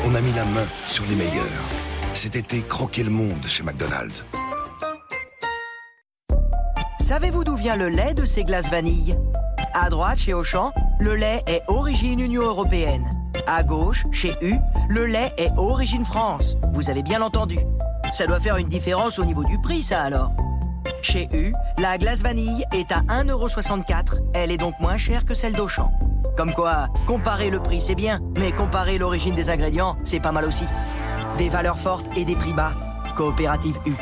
on a mis la main sur les meilleurs. Cet été, croquez le monde chez McDonald's. Savez-vous d'où vient le lait de ces glaces vanille? À droite, chez Auchan, le lait est origine Union européenne. À gauche, chez U, le lait est origine France. Vous avez bien entendu. Ça doit faire une différence au niveau du prix, ça alors. Chez U, la glace vanille est à 1,64 €. Elle est donc moins chère que celle d'Auchan. Comme quoi, comparer le prix, c'est bien, mais comparer l'origine des ingrédients, c'est pas mal aussi. Des valeurs fortes et des prix bas. Coopérative U.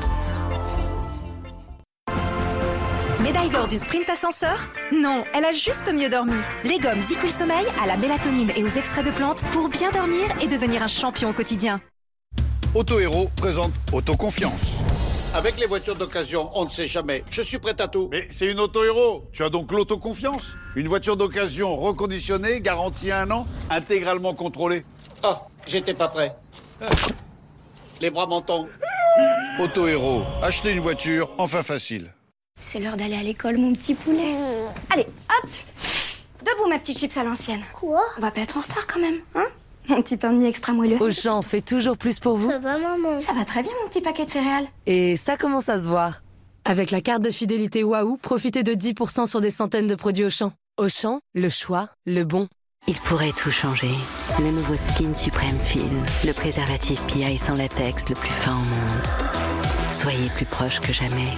Médaille d'or du sprint ascenseur? Non, elle a juste mieux dormi. Les gommes Zicul Sommeil à la mélatonine et aux extraits de plantes pour bien dormir et devenir un champion au quotidien. Auto-Héros présente Autoconfiance. Avec les voitures d'occasion, on ne sait jamais. Je suis prêt à tout. Mais c'est une Auto-Héros. Tu as donc l'autoconfiance. Une voiture d'occasion reconditionnée, garantie 1 an, intégralement contrôlée. Oh, j'étais pas prêt. Les bras m'en tombent. Auto-Héros, acheter une voiture, enfin facile. C'est l'heure d'aller à l'école, mon petit poulet. Allez, hop! Debout, ma petite chips à l'ancienne. Quoi? On va pas être en retard quand même, hein? Mon petit pain de mie extra moelleux. Auchan fait toujours plus pour vous. Ça va, maman? Ça va très bien, mon petit paquet de céréales. Et ça commence à se voir. Avec la carte de fidélité Waouh, profitez de 10% sur des centaines de produits Auchan. Auchan, le choix, le bon. Il pourrait tout changer. Le nouveau Skin Supreme Film, le préservatif PI sans latex le plus fin au monde. Soyez plus proche que jamais.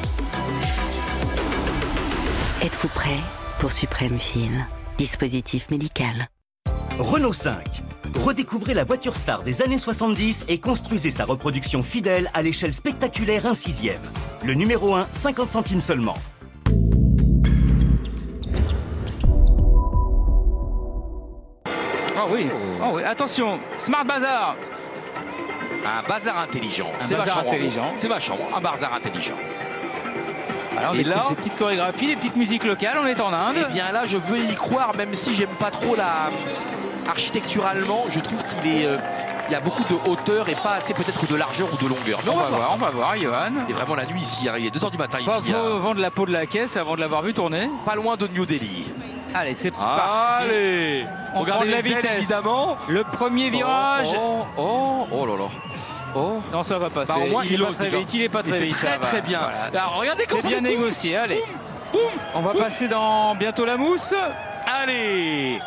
Êtes-vous prêt pour Supreme Film? Dispositif médical. Renault 5. Redécouvrez la voiture star des années 70 et construisez sa reproduction fidèle à l'échelle spectaculaire 1/6. Le numéro 1, 50 centimes seulement. Oh oui, attention, Smart Bazar. Un bazar intelligent. C'est bazar intelligent. C'est vachement un bazar intelligent. Alors, et là, des petites chorégraphies, des petites musiques locales, on est en Inde. Eh bien là, je veux y croire, même si j'aime pas trop la architecturalement, je trouve qu'il y a beaucoup de hauteur et pas assez peut-être de largeur ou de longueur. Mais on va voir, Johan. Et vraiment la nuit ici, il est 2 h du matin pas ici. Vendre la peau de la caisse avant de l'avoir vu tourner. Pas loin de New Delhi. Allez, c'est parti. Allez, on prend de la vitesse. Évidemment. Le premier virage. Oh là là. Oh. Non, ça va passer. Bah, au moins, il est pas très vite. C'est très bien. Voilà. Alors, regardez c'est bien négocié. Allez. Boum. On va passer dans bientôt la mousse. Allez.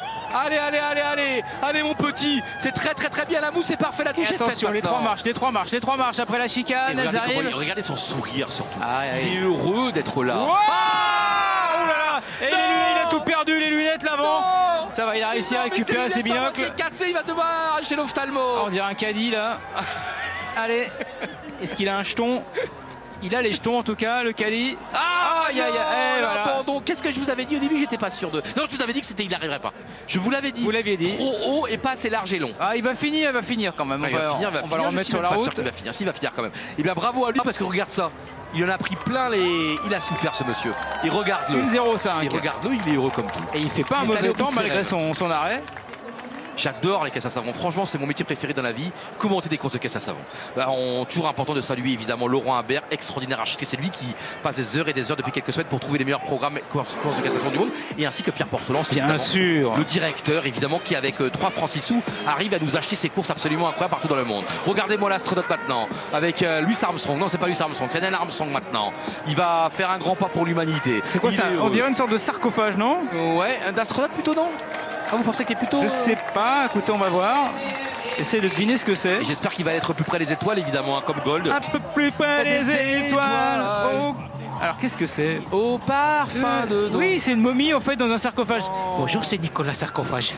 Allez mon petit, c'est très bien, la mousse est parfait, la douche est faite. Attention, les trois marches après la chicane, elles arrivent. Regardez son sourire surtout. Il est heureux d'être là. Wow, oh là là. Et les lunettes, il a tout perdu, les lunettes l'avant. Ça va, il a réussi à récupérer ses binocles. C'est cassé, il va devoir aller chez l'ophtalmo. On dirait un caddie là. Allez, est-ce qu'il a un jeton? Il a les jetons en tout cas, le caddie. Voilà. Pardon, qu'est-ce que je vous avais dit au début? J'étais pas sûr de. Non, je vous avais dit que il n'arriverait pas. Je vous l'avais dit. Vous l'aviez dit. Trop haut et pas assez large et long. Ah, il va finir quand même. On va le remettre sur la route. Il va finir, s'il va finir quand même. Et bien bravo à lui parce que regarde ça. Il en a pris plein les. Il a souffert ce monsieur. Et regarde-le. 1,05. Et regarde-le, il est heureux comme tout. Et il fait pas un mauvais temps malgré son arrêt. J'adore les caisses à savon. Franchement, c'est mon métier préféré dans la vie. Commenter des courses de caisses à savon. Alors, toujours important de saluer évidemment Laurent Imbert, extraordinaire architecte. C'est lui qui passe des heures et des heures depuis quelques semaines pour trouver les meilleurs programmes courses de caisses à savon du monde. Et ainsi que Pierre Portelan, bien sûr, le directeur évidemment qui avec 3 francs 6 sous arrive à nous acheter ces courses absolument incroyables partout dans le monde. Regardez-moi l'astronaute maintenant avec Louis Armstrong. Non, c'est pas Louis Armstrong, c'est Neil Armstrong maintenant. Il va faire un grand pas pour l'humanité. C'est quoi ça? On dirait une sorte de sarcophage, non? Ouais, un astronaute plutôt, non? Ah, vous pensez qu'il est plutôt... Je sais pas, écoutez, on va voir. Essayez de deviner ce que c'est. J'espère qu'il va être plus près des étoiles, évidemment, hein, comme Gold. Un peu plus près des étoiles. Oh. Alors, qu'est-ce que c'est? Au parfum de... Oui, c'est une momie, en fait, dans un sarcophage. Bonjour, c'est Nicolas Sarcophage.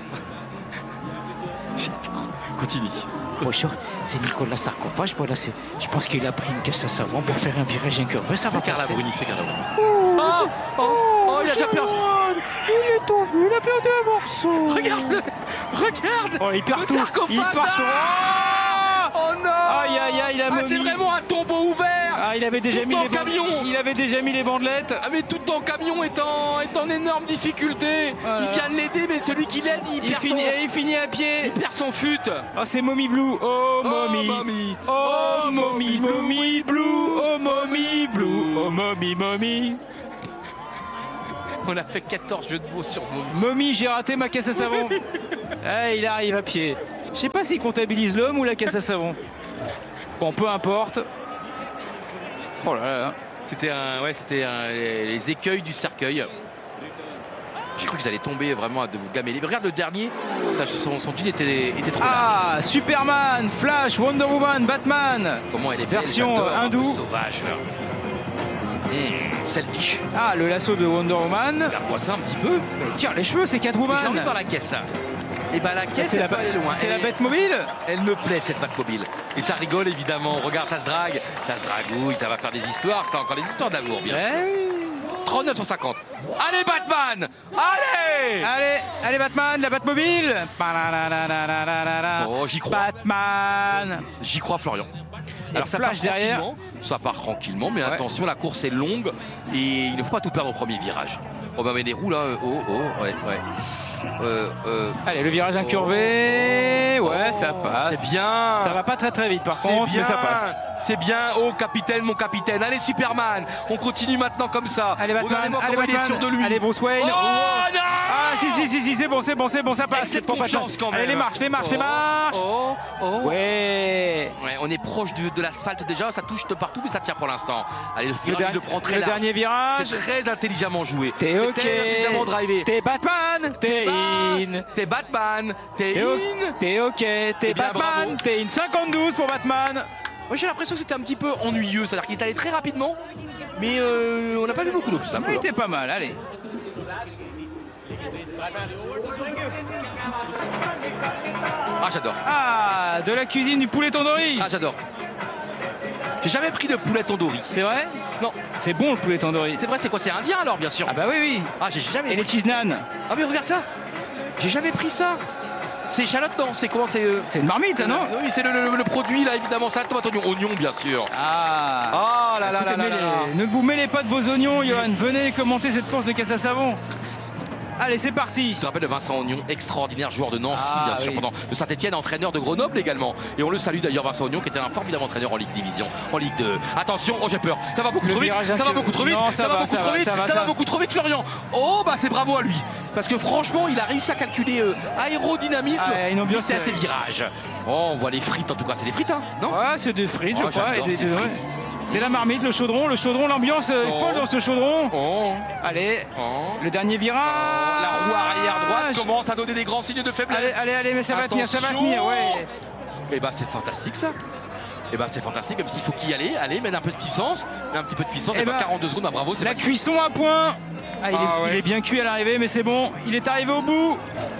Continue. Bonjour, c'est Nicolas Sarcophage. Voilà, je pense qu'il a pris une caisse à savon pour faire un virage incurvé. Ça va passer. Bruni, fais Carla Bruni. Oh, il a déjà perdu. Il est tombé, il a perdu un morceau. Regarde. Oh, il perd tout. Il part son... Oh non. Aïe, il a c'est vraiment un tombeau ouvert. Ah, il avait déjà mis les camion. Il avait déjà mis les bandelettes. Ah, mais tout ton camion est en énorme difficulté. Voilà. Il vient de l'aider, mais celui qui l'aide, il finit à pied. Il perd son fut. Oh, c'est Mommy Blue. Oh, Mommy. Oh, Mommy Blue. Oh, Mommy Blue. Oh, Mommy. On a fait 14 jeux de mots sur Mommy. Mommy, j'ai raté ma caisse à savon. Il arrive à pied. Je sais pas s'il comptabilise l'homme ou la caisse à savon. Bon, peu importe. Oh là là. C'était les écueils du cercueil. J'ai cru qu'ils allaient tomber vraiment de vous gameler. Mais regarde le dernier, son jean était trop large. Ah, Superman, Flash, Wonder Woman, Batman. Comment elle est version hindoue. Sauvage. Selfish. Ah, le lasso de Wonder Woman. Regarde-moi ça un petit peu. Tiens, les cheveux, c'est Catwoman. J'ai envie de voir la caisse. Et bah la caisse, elle peut aller loin. C'est la Batmobile. Elle me plaît, cette Batmobile. Et ça rigole évidemment. Regarde, ça se drague. Ça se dragouille, ça va faire des histoires. C'est encore des histoires d'amour, bien sûr. 39,150. Allez Batman. Allez Batman, la Batmobile. Oh, j'y crois. Batman. J'y crois, Florian. Alors ça Flash derrière. Ça part tranquillement, mais attention, la course est longue et il ne faut pas tout perdre au premier virage. Oh bah mais des roues là, Allez, le virage incurvé, ça passe. C'est bien. Ça va pas très vite par contre, mais ça passe. C'est bien, oh capitaine, mon capitaine. Allez Superman, on continue maintenant comme ça. Allez Batman, il est sûr de lui. Allez Bruce Wayne. Oh, non. Ah si, c'est bon, ça passe. C'est pour confiance quand même. Allez les marches. Ouais, on est proche de l'asphalte déjà, ça touche de partout, mais ça tient pour l'instant. Allez, le prend très large. Le dernier virage. C'est très intelligemment joué. T'es ok. Très intelligemment drivé. T'es Batman. T'es in. T'es Batman. T'es in. T'es ok. T'es Batman. T'es in. 52 pour Batman. Moi j'ai l'impression que c'était un petit peu ennuyeux, c'est-à-dire qu'il est allé très rapidement, mais on n'a pas vu beaucoup d'obstacles. Il était pas mal, allez. Ah j'adore. Ah, de la cuisine du poulet tandoori. Ah j'adore. J'ai jamais pris de poulet tandoori. C'est vrai? Non. C'est bon le poulet tandoori. C'est vrai, c'est quoi? C'est indien alors bien sûr. Ah bah oui. Ah j'ai jamais. Et les cheese naan. Ah mais regarde ça. J'ai jamais pris ça. C'est échalote, non? C'est comment? C'est une marmite, ça, non? Oui, c'est le produit, là, évidemment. Salade, tomate, oignon, bien sûr. Ah là là là là. Ne vous mêlez pas de vos oignons, Johan. Venez commenter cette course de caisse à savon. Allez, c'est parti. Je te rappelle de Vincent Ognon, extraordinaire joueur de Nancy, bien sûr, pendant de Saint-Etienne, entraîneur de Grenoble également. Et on le salue d'ailleurs, Vincent Ognon, qui était un formidable entraîneur en Ligue Division, en Ligue 2. Attention, oh j'ai peur, ça va beaucoup trop vite, ça va beaucoup trop vite, ça va beaucoup trop vite, Florian. Oh bah c'est bravo à lui, parce que franchement, il a réussi à calculer aérodynamisme, une ambiance vitesse et virages. Oh, on voit les frites, en tout cas, c'est des frites, hein, non? Ouais, c'est des frites, je crois. C'est la marmite, le chaudron, l'ambiance est folle dans ce chaudron. Allez, le dernier virage. La roue arrière droite commence à donner des grands signes de faiblesse. Allez, mais ça va tenir, ouais. Et bah c'est fantastique ça. Et bah c'est fantastique, même s'il faut qu'il y aille. Allez, mets un peu de puissance, et bah 42 secondes, bah bravo. La cuisson à point. Il est bien cuit à l'arrivée, mais c'est bon, il est arrivé au bout.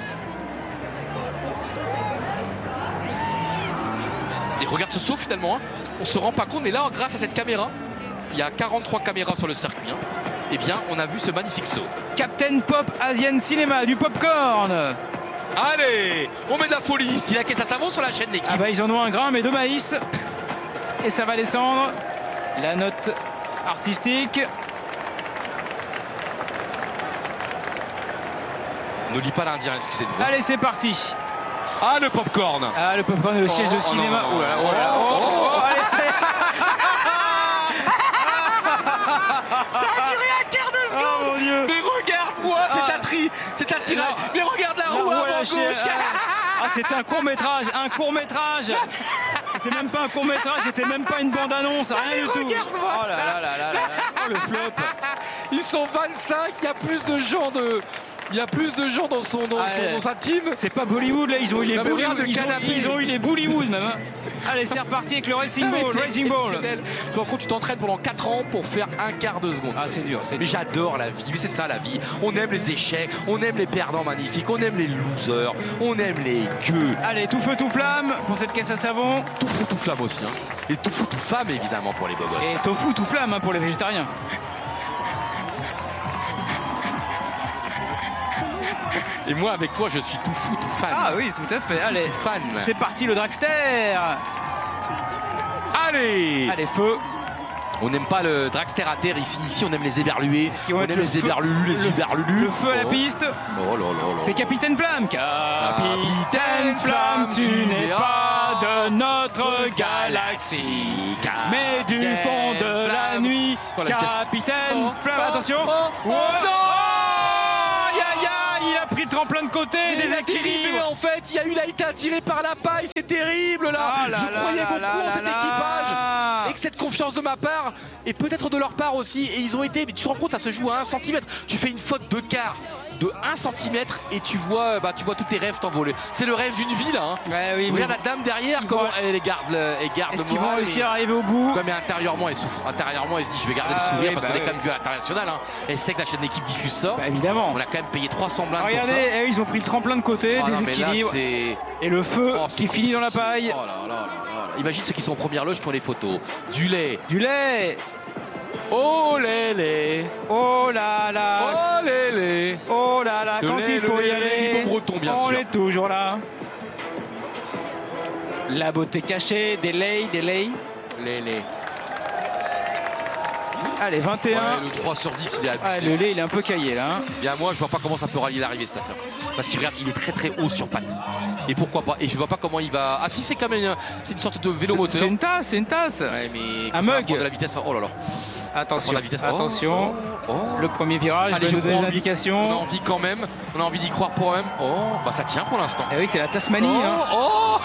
Et regarde ce saut finalement, hein. On se rend pas compte, mais là, grâce à cette caméra, il y a 43 caméras sur le circuit. Hein. Eh bien, on a vu ce magnifique saut. Captain Pop Asian Cinema, du popcorn. Allez, on met de la folie ici. La caisse à savon sur la chaîne d'équipe. Ah bah ils en ont un grain, mais de maïs. Et ça va descendre. La note artistique. Ne lis pas l'indien, excusez-nous. Allez, c'est parti. Ah, le popcorn. Ah, le popcorn et le siège de cinéma. Oh là là, allez. Ça a duré un quart de seconde. Oh mon Dieu. Mais regarde-moi, c'est un tirage. Mais regarde la roue avant gauche. Ah, c'était un court-métrage. C'était même pas un court-métrage, c'était même pas une bande-annonce, rien du tout. Oh là là. Oh, le flop. Ils sont 25, il y a plus de gens dans sa team. C'est pas Bollywood là, ils ont eu les Bollywood. Ils ont eu les Bollywood même. Hein. Allez, c'est reparti avec le Racing Ball. Toi, quand tu t'entraînes pendant 4 ans pour faire un quart de seconde. Ah, c'est dur. Mais j'adore la vie, c'est ça la vie. On aime les échecs, on aime les perdants magnifiques, on aime les losers, on aime les gueux. Allez, tout feu, tout flamme pour cette caisse à savon. Tout feu, tout flamme aussi. Hein. Et tout feu, tout femme évidemment pour les beaux gosses. Et tofu, tout flamme pour les végétariens. Et moi avec toi je suis tout fou, tout fan. Ah oui, tout à fait. Allez, fan. C'est parti le dragster. Allez, feu. On n'aime pas le dragster à terre ici. Ici, on aime les éberlués. On aime les éberlulus, les uberlulus. Le feu à la piste. Oh là là là. C'est Capitaine Flamme. Capitaine Flamme, tu n'es pas de notre galaxie, mais du fond de la nuit. Capitaine Flamme, attention. Oh non! Il a pris le tremplin de côté, déséquilibre. En fait, il a été attiré par la paille, c'est terrible là. Je croyais beaucoup en cet équipage et que cette confiance de ma part et peut-être de leur part aussi. Et ils ont été, mais tu te rends compte, ça se joue à 1 cm. Tu fais une faute de quart de 1 cm et tu vois tous tes rêves t'envoler. C'est le rêve d'une vie là. Hein. Ouais, oui, regarde la dame derrière, comment elle garde le Est-ce qu'ils vont réussir à arriver au bout? Ouais, mais intérieurement elle souffre. Intérieurement elle se dit je vais garder le sourire parce qu'on est quand même vu à l'international. Hein. Elle sait que la chaîne d'équipe diffuse ça. Évidemment. On a quand même payé 300 blindes. Regardez, ils ont pris le tremplin de côté, déséquilibre. Et le feu qui finit dans la paille. Oh là là là là. Imagine ceux qui sont en première loge qui ont les photos. Du lait. Oh lélé. Oh là là. Oh lélé. Oh là là, quand il faut y aller, breton, bien on sûr. est toujours là. La beauté cachée, des lait. Lélé. Allez, 21. Ouais, le 3 sur 10, il est abusé. Le lait, il est un peu caillé là. Bien, moi, je vois pas comment ça peut rallier l'arrivée cette affaire. Parce qu'il regarde, il est très très haut sur pattes. Et pourquoi pas? Et je vois pas comment il va. Ah, si, c'est quand même c'est une sorte de vélo moteur. C'est une tasse. Ouais, mais un mug. De la vitesse. Oh là là. Attention, la vitesse. attention. Oh. Le premier virage, allez, je donne des indications. On a envie quand même. On a envie d'y croire pour même. Oh, bah ça tient pour l'instant. Eh oui, c'est la Tasmanie. Oh,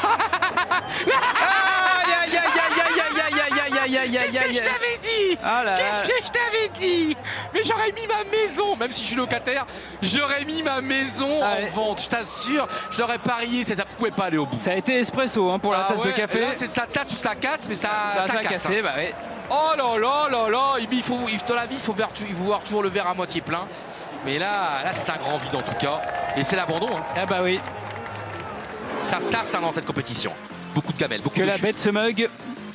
Qu'est-ce que je t'avais dit? Qu'est-ce que je t'avais dit? Mais j'aurais mis ma maison, même si je suis locataire, j'aurais mis ma maison en vente, je t'assure. Je l'aurais parié, ça pouvait pas aller au bout. Ça a été espresso pour la tasse de café. Là, c'est sa tasse ou ça casse, mais ça a casse. cassé, bah ouais. Oh là là là là, dans la vie, il faut voir toujours le verre à moitié plein. Mais là c'est un grand vide en tout cas. Et c'est l'abandon. Hein. Ah bah oui. Ça se tasse dans cette compétition. Beaucoup de gamelles, beaucoup que de la chutes. bête se mug.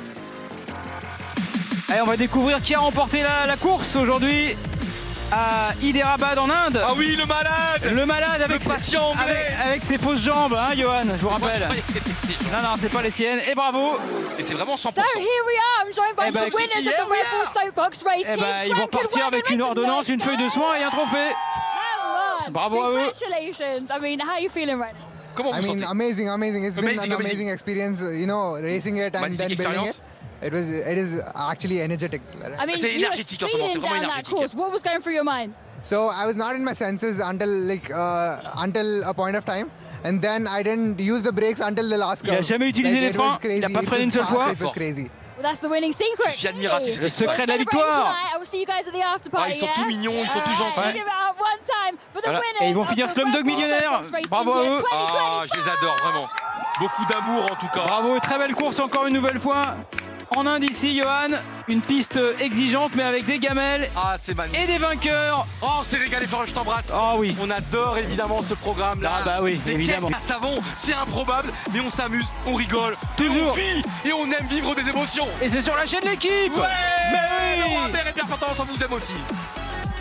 Allez, on va découvrir qui a remporté la course aujourd'hui à Hyderabad en Inde. Ah oui, le malade. Le malade avec, avec ses fausses jambes, hein, Johan, je vous rappelle. Non, c'est pas les siennes. Et bravo. Et c'est vraiment 100%. So here we are, I'm joined by the winners of the Red Bull Soapbox Race Team. Ils vont partir avec une ordonnance, une feuille de soin et un trophée. Bravo à eux. Congratulations. I mean, how are you feeling right now? Comment vous sentez? Amazing. It's been an amazing experience, you know, racing it and then building it. It is actually energetic. I mean, you were speeding down that course. What was going through your mind? So I was not in my senses until a point of time, and then I didn't use the brakes until the last curve. Il a jamais utilisé les freins. Il n'a pas freiné une seule fois. It was crazy. Well, that's the winning secret. Je suis admiratif. Le secret de la victoire. I will see you guys at the after party. Ils sont tout mignons, ils sont tout gentils. Et ils vont finir Slumdog Millionnaire. Bravo à eux. Ah, je les adore vraiment. Beaucoup d'amour en tout cas. Bravo, très belle course encore une nouvelle fois. En Inde ici, Johan, une piste exigeante mais avec des gamelles et des vainqueurs. Oh, c'est régalé, Florent, je t'embrasse. Oh oui. On adore évidemment ce programme-là. Ah bah oui, évidemment. Les caisses à savon, c'est improbable, mais on s'amuse, on rigole, toujours. On vit et on aime vivre des émotions. Et c'est sur la chaîne L'équipe. Ouais. Mais oui. Laurent Humbert et Pierre Fortin, on vous aime aussi.